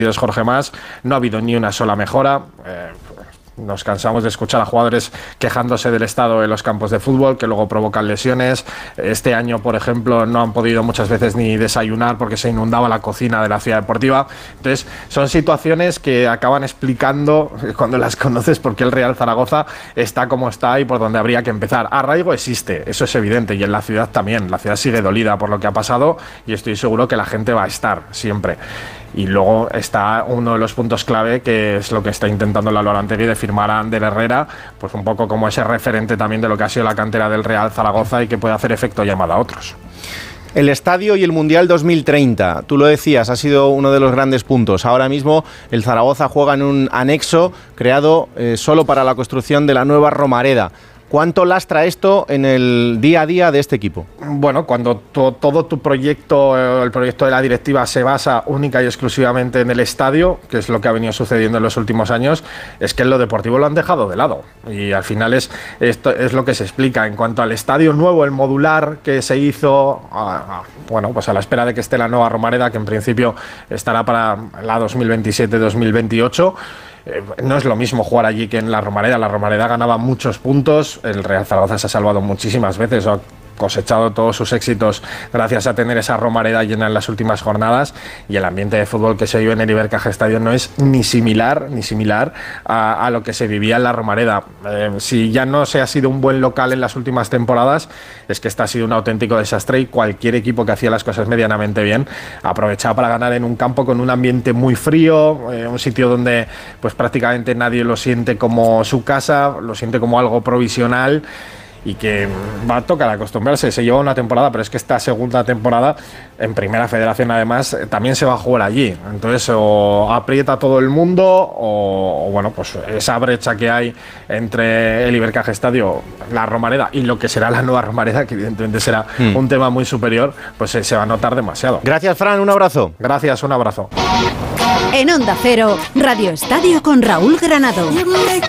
Jorge Mas, no ha habido ni una sola mejora. Nos cansamos de escuchar a jugadores quejándose del estado de los campos de fútbol, que luego provocan lesiones. Este año, por ejemplo, no han podido muchas veces ni desayunar porque se inundaba la cocina de la ciudad deportiva. Entonces, son situaciones que acaban explicando, cuando las conoces, por qué el Real Zaragoza está como está y por dónde habría que empezar. Arraigo existe, eso es evidente, y en la ciudad también. La ciudad sigue dolida por lo que ha pasado y estoy seguro que la gente va a estar siempre. Y luego está uno de los puntos clave, que es lo que está intentando la Lorantegui, de firmar a Ander Herrera, pues un poco como ese referente también de lo que ha sido la cantera del Real Zaragoza y que puede hacer efecto llamada a otros. El estadio y el Mundial 2030, tú lo decías, ha sido uno de los grandes puntos. Ahora mismo el Zaragoza juega en un anexo creado solo para la construcción de la nueva Romareda. ¿Cuánto lastra esto en el día a día de este equipo? Bueno, cuando todo tu proyecto, el proyecto de la directiva, se basa única y exclusivamente en el estadio, que es lo que ha venido sucediendo en los últimos años, es que en lo deportivo lo han dejado de lado. Y al final esto es lo que se explica. En cuanto al estadio nuevo, el modular que se hizo, pues a la espera de que esté la nueva Romareda, que en principio estará para la 2027-2028, no es lo mismo jugar allí que en la Romareda. La Romareda ganaba muchos puntos, el Real Zaragoza se ha salvado muchísimas veces, ha cosechado todos sus éxitos gracias a tener esa Romareda llena en las últimas jornadas, y el ambiente de fútbol que se vive en el Ibercaja Estadio no es ni similar a lo que se vivía en la Romareda. Si ya no se ha sido un buen local en las últimas temporadas, es que este ha sido un auténtico desastre, y cualquier equipo que hacía las cosas medianamente bien aprovechaba para ganar en un campo con un ambiente muy frío, un sitio donde pues prácticamente nadie lo siente como su casa, lo siente como algo provisional, y que va a tocar acostumbrarse. Se lleva una temporada, pero es que esta segunda temporada en Primera Federación además también se va a jugar allí. Entonces o aprieta todo el mundo o bueno, pues esa brecha que hay entre el Ibercaja Estadio, la Romareda y lo que será la nueva Romareda, que evidentemente será un tema muy superior, pues se va a notar demasiado. Gracias, Fran, un abrazo. Gracias, un abrazo. En Onda Cero, Radio Estadio con Raúl Granado.